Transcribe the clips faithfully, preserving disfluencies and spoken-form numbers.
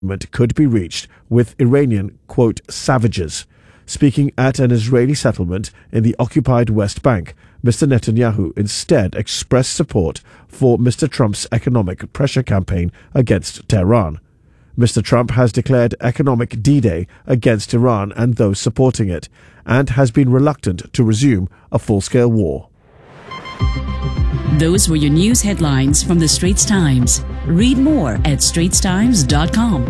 could be reached with Iranian, quote, savages. Speaking at an Israeli settlement in the occupied West Bank, Mister Netanyahu instead expressed support for Mister Trump's economic pressure campaign against Tehran. Mister Trump has declared economic D-Day against Iran and those supporting it, and has been reluctant to resume a full-scale war. Those were your news headlines from the Straits Times. Read more at straits times dot com.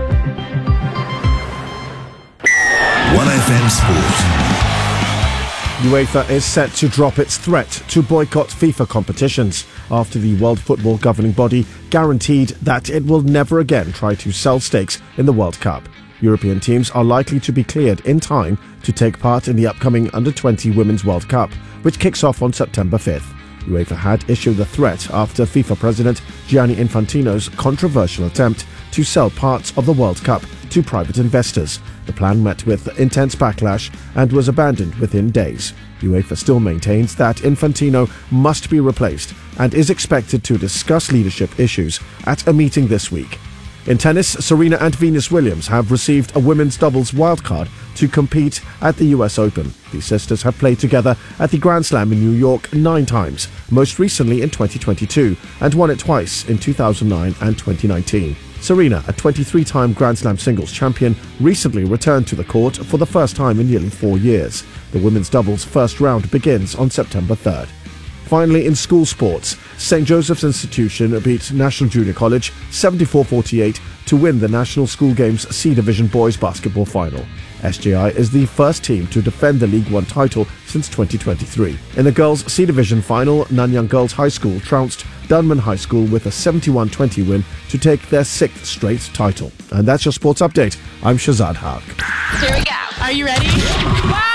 one F M Sport. UEFA is set to drop its threat to boycott FIFA competitions after the World Football governing body guaranteed that it will never again try to sell stakes in the World Cup. European teams are likely to be cleared in time to take part in the upcoming under twenty Women's World Cup, which kicks off on September fifth. UEFA had issued the threat after FIFA President Gianni Infantino's controversial attempt to sell parts of the World Cup to private investors. The plan met with intense backlash and was abandoned within days. UEFA still maintains that Infantino must be replaced and is expected to discuss leadership issues at a meeting this week. In tennis, Serena and Venus Williams have received a women's doubles wildcard to compete at the U S Open. The sisters have played together at the Grand Slam in New York nine times, most recently in twenty twenty-two, and won it twice in two thousand nine and twenty nineteen. Serena, a twenty-three-time Grand Slam singles champion, recently returned to the court for the first time in nearly four years. The women's doubles first round begins on September third. Finally, in school sports, Saint Joseph's Institution beat National Junior College seventy-four forty-eight to win the National School Games C Division Boys Basketball Final. S J I is the first team to defend the League One title since twenty twenty-three. In the girls' C Division Final, Nanyang Girls High School trounced Dunman High School with a seventy-one twenty win to take their sixth straight title. And that's your sports update. I'm Shazad Haq. Here we go. Are you ready? Wow!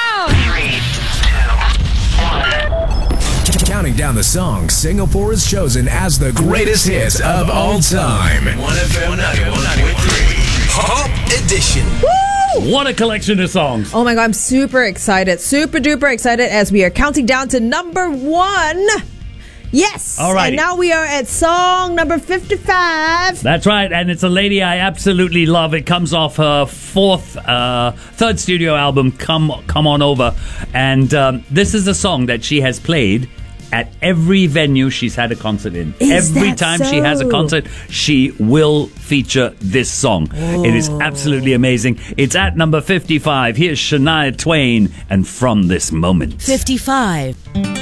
Counting down the songs Singapore has chosen as the greatest hits of all time. one F M ninety-one point three Pop Edition. What a collection of songs. Oh my God, I'm super excited. Super duper excited as we are counting down to number one. Yes. All right. And now we are at song number fifty-five. That's right. And it's a lady I absolutely love. It comes off her fourth, uh, third studio album, Come Come On Over. And um, this is a song that she has played at every venue she's had a concert in. Is every that time so? she has a concert, she will feature this song. Oh. It is absolutely amazing. It's at number fifty-five. Here's Shania Twain and From This Moment. fifty-five.